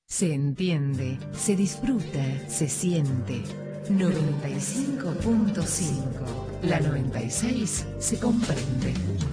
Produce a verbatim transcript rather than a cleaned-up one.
Se entiende, se disfruta, se siente. noventa y cinco punto cinco. La noventa y seis se comprende.